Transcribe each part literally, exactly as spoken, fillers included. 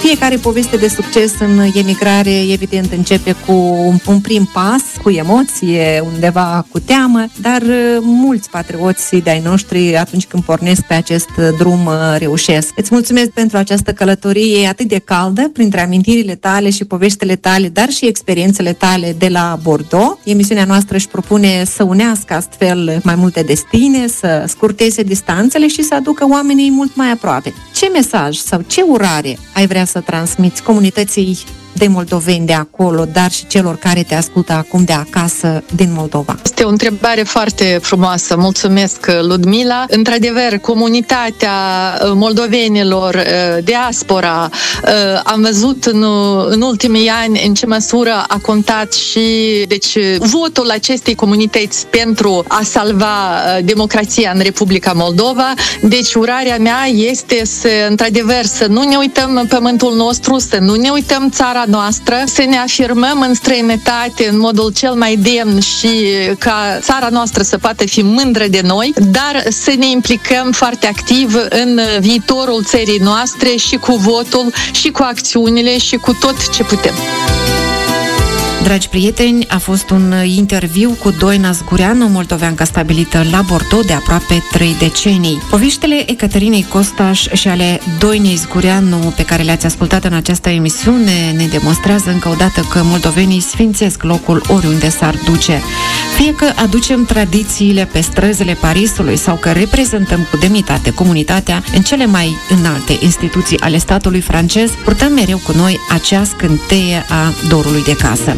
Fiecare poveste de succes în emigrare, evident, începe cu un, un prim pas, cu emoție, undeva cu teamă, dar mulți patrioți de-ai noștri, atunci când pornesc pe acest drum, reușesc. Îți mulțumesc pentru această călătorie atât de caldă, printre amintirile tale și poveștile tale, dar și experiențele tale de la Bordeaux. Emisiunea noastră își propune să unească astfel mai multe destine, să scurteze distanțele și să aducă oamenii mult mai aproape. Ce mesaj sau ce urare ai vrea să transmiți comunității de moldoveni de acolo, dar și celor care te ascultă acum de acasă din Moldova? Este o întrebare foarte frumoasă. Mulțumesc, Ludmila. Într-adevăr, comunitatea moldovenilor, diaspora, am văzut în, în ultimii ani în ce măsură a contat și deci votul acestei comunități pentru a salva democrația în Republica Moldova. Deci urarea mea este să, într-adevăr, să nu ne uităm pământul nostru, să nu ne uităm țara noastră, să ne afirmăm în străinătate în modul cel mai demn și ca țara noastră să poată fi mândră de noi, dar să ne implicăm foarte activ în viitorul țării noastre și cu votul, și cu acțiunile, și cu tot ce putem. Dragi prieteni, a fost un interviu cu Doina Zgureanu, moldoveancă stabilită la Bordeaux de aproape trei decenii. Poveștile Ecaterinei Costaș și ale Doinei Zgureanu pe care le-ați ascultat în această emisiune ne demonstrează încă o dată că moldovenii sfințesc locul oriunde s-ar duce. Fie că aducem tradițiile pe străzile Parisului sau că reprezentăm cu demnitate comunitatea în cele mai înalte instituții ale statului francez, purtăm mereu cu noi acea scânteie a dorului de casă.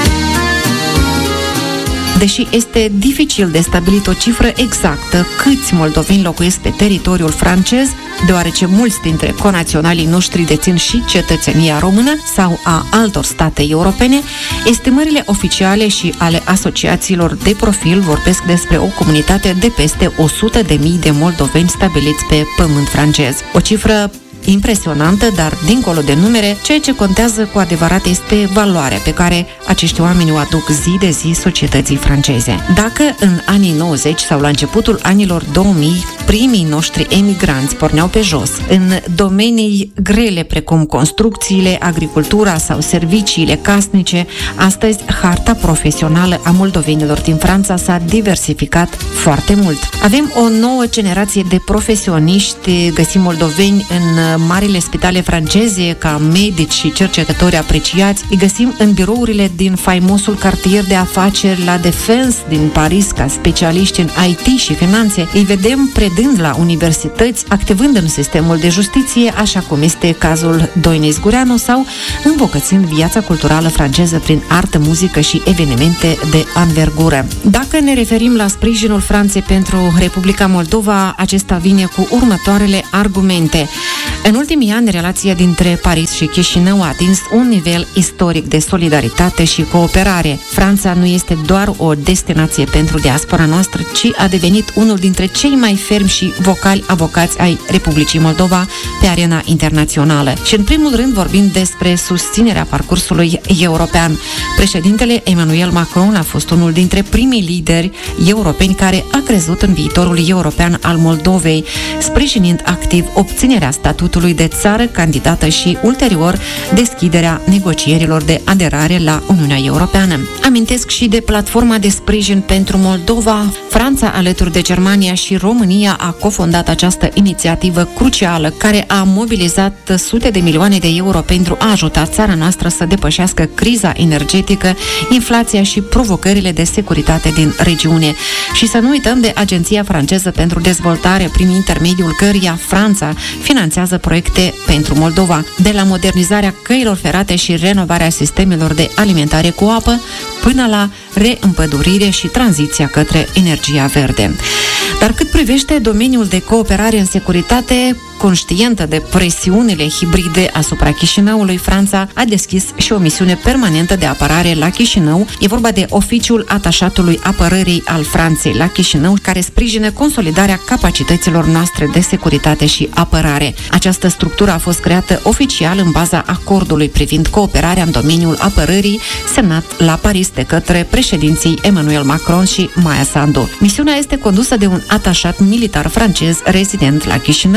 Deși este dificil de stabilit o cifră exactă câți moldoveni locuiesc pe teritoriul francez, deoarece mulți dintre conaționalii noștri dețin și cetățenia română sau a altor state europene, estimările oficiale și ale asociațiilor de profil vorbesc despre o comunitate de peste o sută de mii de moldoveni stabiliți pe pământ francez. O cifră impresionantă, dar dincolo de numere, ceea ce contează cu adevărat este valoarea pe care acești oameni o aduc zi de zi societății franceze. Dacă în anii nouăzeci sau la începutul anilor două mii primii noștri emigranți porneau pe jos, în domenii grele precum construcțiile, agricultura sau serviciile casnice, astăzi harta profesională a moldovenilor din Franța s-a diversificat foarte mult. Avem o nouă generație de profesioniști, găsim moldoveni în marile spitale franceze ca medici și cercetători apreciați, îi găsim în birourile din faimosul cartier de afaceri la Defense din Paris ca specialiști în I T și finanțe, îi vedem predând la universități, activând în sistemul de justiție, așa cum este cazul Doinei Zgureanu, sau îmbogățind viața culturală franceză prin artă, muzică și evenimente de anvergură. Dacă ne referim la sprijinul Franței pentru Republica Moldova, acesta vine cu următoarele argumente. În ultimii ani, relația dintre Paris și Chișinău a atins un nivel istoric de solidaritate și cooperare. Franța nu este doar o destinație pentru diaspora noastră, ci a devenit unul dintre cei mai fermi și vocali avocați ai Republicii Moldova pe arena internațională. Și în primul rând vorbim despre susținerea parcursului european. Președintele Emmanuel Macron a fost unul dintre primii lideri europeni care a crezut în viitorul european al Moldovei, sprijinind activ obținerea statutului de țară candidată și ulterior deschiderea negocierilor de aderare la Uniunea Europeană. Amintesc și de platforma de sprijin pentru Moldova. Franța, alături de Germania și România, a cofondat această inițiativă crucială care a mobilizat sute de milioane de euro pentru a ajuta țara noastră să depășească criza energetică, inflația și provocările de securitate din regiune. Și să nu uităm de Agenția franceză pentru dezvoltare, prin intermediul căreia Franța finanțează proiecte pentru Moldova, de la modernizarea căilor ferate și renovarea sistemelor de alimentare cu apă, până la reîmpădurire și tranziția către energia verde. Dar cât privește domeniul de cooperare în securitate, conștientă de presiunile hibride asupra Chișinăului, Franța a deschis și o misiune permanentă de apărare la Chișinău. E vorba de Oficiul Atașatului Apărării al Franței la Chișinău, care sprijină consolidarea capacităților noastre de securitate și apărare. Această structură a fost creată oficial în baza acordului privind cooperarea în domeniul apărării, semnat la Paris de către președinții Emmanuel Macron și Maia Sandu. Misiunea este condusă de un atașat militar francez rezident la Chișinău, având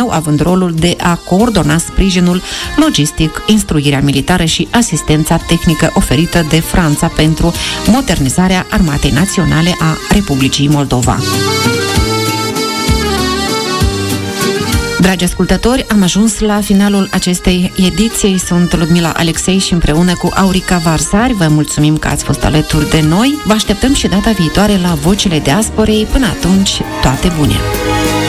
rolul de a coordona sprijinul logistic, instruirea militară și asistența tehnică oferită de Franța pentru modernizarea Armatei Naționale a Republicii Moldova. Dragi ascultători, am ajuns la finalul acestei ediții. Sunt Ludmila Alexei și împreună cu Aurica Varzari vă mulțumim că ați fost alături de noi. Vă așteptăm și data viitoare la Vocile Diasporei. Până atunci, toate bune!